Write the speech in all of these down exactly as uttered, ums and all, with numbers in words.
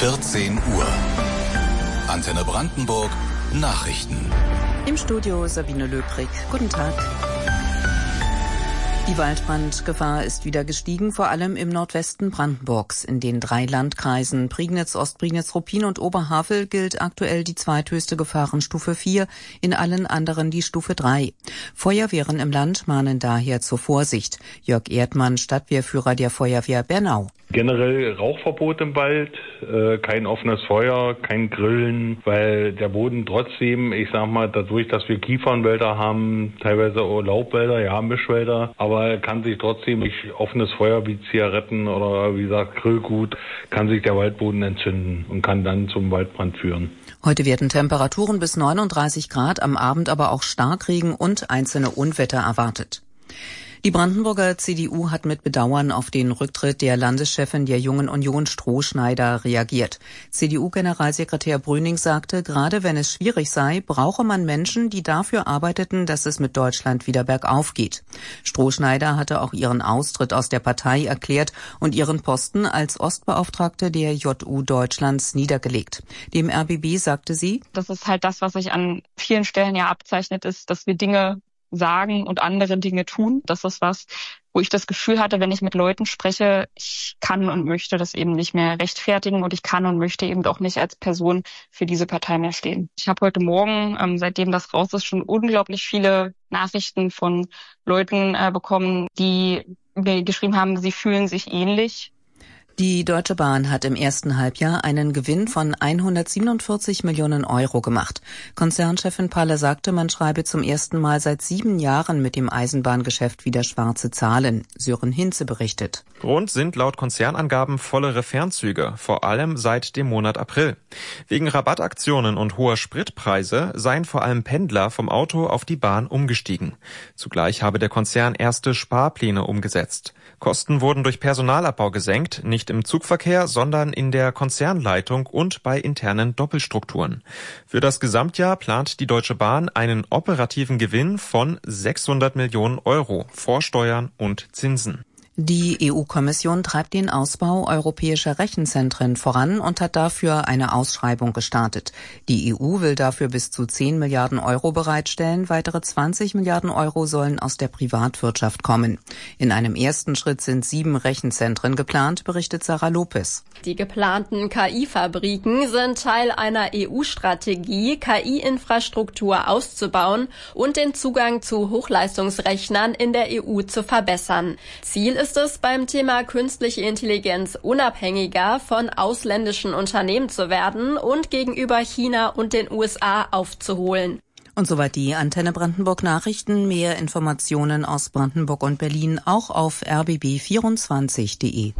vierzehn Uhr. Antenne Brandenburg Nachrichten. Im Studio Sabine Löbrig. Guten Tag. Die Waldbrandgefahr ist wieder gestiegen, vor allem im Nordwesten Brandenburgs. In den drei Landkreisen Prignitz, Ostprignitz, Ruppin und Oberhavel gilt aktuell die zweithöchste Gefahrenstufe vier, in allen anderen die Stufe drei. Feuerwehren im Land mahnen daher zur Vorsicht. Jörg Erdmann, Stadtwehrführer der Feuerwehr Bernau. Generell Rauchverbot im Wald, äh, kein offenes Feuer, kein Grillen, weil der Boden trotzdem, ich sag mal, dadurch, dass wir Kiefernwälder haben, teilweise auch Laubwälder, ja, Mischwälder, aber kann sich trotzdem durch offenes Feuer wie Zigaretten oder wie gesagt Grillgut, kann sich der Waldboden entzünden und kann dann zum Waldbrand führen. Heute werden Temperaturen bis neununddreißig Grad, am Abend aber auch Starkregen und einzelne Unwetter erwartet. Die Brandenburger C D U hat mit Bedauern auf den Rücktritt der Landeschefin der Jungen Union Strohschneider reagiert. C D U-Generalsekretär Brüning sagte, gerade wenn es schwierig sei, brauche man Menschen, die dafür arbeiteten, dass es mit Deutschland wieder bergauf geht. Strohschneider hatte auch ihren Austritt aus der Partei erklärt und ihren Posten als Ostbeauftragte der J U Deutschlands niedergelegt. Dem R B B sagte sie: Das ist halt das, was sich an vielen Stellen ja abzeichnet, ist, dass wir Dinge sagen und andere Dinge tun. Das ist was, wo ich das Gefühl hatte, wenn ich mit Leuten spreche, ich kann und möchte das eben nicht mehr rechtfertigen und ich kann und möchte eben auch nicht als Person für diese Partei mehr stehen. Ich habe heute Morgen, ähm, seitdem das raus ist, schon unglaublich viele Nachrichten von Leuten äh, bekommen, die mir geschrieben haben, sie fühlen sich ähnlich. Die Deutsche Bahn hat im ersten Halbjahr einen Gewinn von hundertsiebenundvierzig Millionen Euro gemacht. Konzernchefin Palle sagte, man schreibe zum ersten Mal seit sieben Jahren mit dem Eisenbahngeschäft wieder schwarze Zahlen. Sören Hinze berichtet. Grund sind laut Konzernangaben vollere Fernzüge, vor allem seit dem Monat April. Wegen Rabattaktionen und hoher Spritpreise seien vor allem Pendler vom Auto auf die Bahn umgestiegen. Zugleich habe der Konzern erste Sparpläne umgesetzt. Kosten wurden durch Personalabbau gesenkt, nicht im Zugverkehr, sondern in der Konzernleitung und bei internen Doppelstrukturen. Für das Gesamtjahr plant die Deutsche Bahn einen operativen Gewinn von sechshundert Millionen Euro vor Steuern und Zinsen. Die E U-Kommission treibt den Ausbau europäischer Rechenzentren voran und hat dafür eine Ausschreibung gestartet. Die E U will dafür bis zu zehn Milliarden Euro bereitstellen. Weitere zwanzig Milliarden Euro sollen aus der Privatwirtschaft kommen. In einem ersten Schritt sind sieben Rechenzentren geplant, berichtet Sarah Lopez. Die geplanten K I-Fabriken sind Teil einer E U-Strategie, K I-Infrastruktur auszubauen und den Zugang zu Hochleistungsrechnern in der E U zu verbessern. Ziel ist es, beim Thema künstliche Intelligenz unabhängiger von ausländischen Unternehmen zu werden und gegenüber China und den U S A aufzuholen. Und soweit die Antenne Brandenburg Nachrichten. Mehr Informationen aus Brandenburg und Berlin auch auf r b b vierundzwanzig punkt de.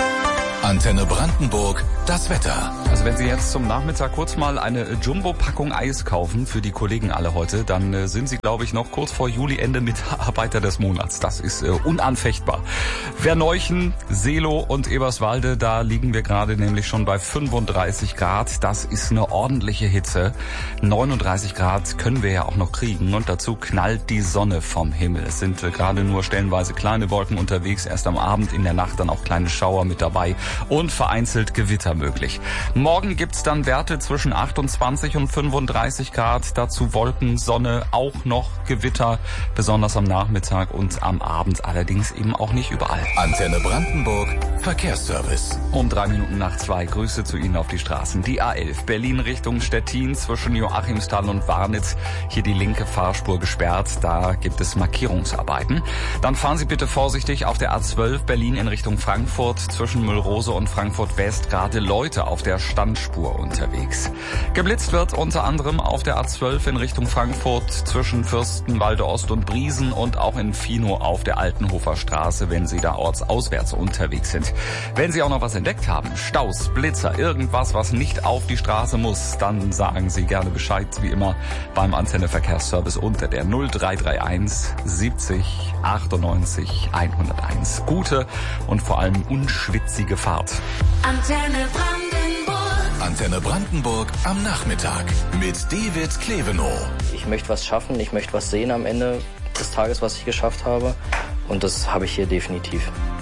Antenne Brandenburg, das Wetter. Also wenn Sie jetzt zum Nachmittag kurz mal eine Jumbo-Packung Eis kaufen für die Kollegen alle heute, dann äh, sind Sie, glaube ich, noch kurz vor Juli-Ende Mitarbeiter des Monats. Das ist äh, unanfechtbar. Verneuchen, Seelow und Eberswalde, da liegen wir gerade nämlich schon bei fünfunddreißig Grad. Das ist eine ordentliche Hitze. neununddreißig Grad können wir ja auch noch kriegen und dazu knallt die Sonne vom Himmel. Es sind äh, gerade nur stellenweise kleine Wolken unterwegs, erst am Abend, in der Nacht dann auch kleine Schauer mit dabei. Und vereinzelt Gewitter möglich. Morgen gibt's dann Werte zwischen achtundzwanzig und fünfunddreißig Grad. Dazu Wolken, Sonne, auch noch Gewitter, besonders am Nachmittag und am Abend, allerdings eben auch nicht überall. Antenne Brandenburg, Verkehrsservice. Um drei Minuten nach zwei, Grüße zu Ihnen auf die Straßen. Die A elf, Berlin Richtung Stettin zwischen Joachimsthal und Warnitz. Hier die linke Fahrspur gesperrt, da gibt es Markierungsarbeiten. Dann fahren Sie bitte vorsichtig auf der A zwölf, Berlin in Richtung Frankfurt zwischen Müllrose und Frankfurt West, gerade Leute auf der Standspur unterwegs. Geblitzt wird unter anderem auf der A zwölf in Richtung Frankfurt zwischen Fürstenwalde Ost und Briesen und auch in Finow auf der Altenhofer Straße, wenn Sie da ortsauswärts unterwegs sind. Wenn Sie auch noch was entdeckt haben, Staus, Blitzer, irgendwas, was nicht auf die Straße muss, dann sagen Sie gerne Bescheid, wie immer beim Antenne Verkehrsservice unter der null drei drei eins siebzig achtundneunzig hunderteins. Gute und vor allem unschwitzige Fahrt. Antenne Brandenburg. Antenne Brandenburg am Nachmittag mit David Klevenow. Ich möchte was schaffen, ich möchte was sehen am Ende des Tages, was ich geschafft habe. Und das habe ich hier definitiv.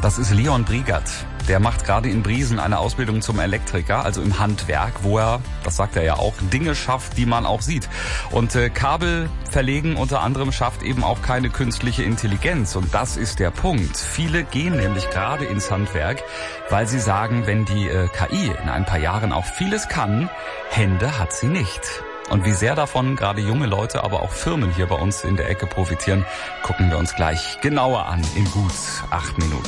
Das ist Leon Briegert. Der macht gerade in Briesen eine Ausbildung zum Elektriker, also im Handwerk, wo er, das sagt er ja auch, Dinge schafft, die man auch sieht. Und äh, Kabel verlegen unter anderem schafft eben auch keine künstliche Intelligenz. Und das ist der Punkt. Viele gehen nämlich gerade ins Handwerk, weil sie sagen, wenn die äh, K I in ein paar Jahren auch vieles kann, Hände hat sie nicht. Und wie sehr davon gerade junge Leute, aber auch Firmen hier bei uns in der Ecke profitieren, gucken wir uns gleich genauer an in gut acht Minuten.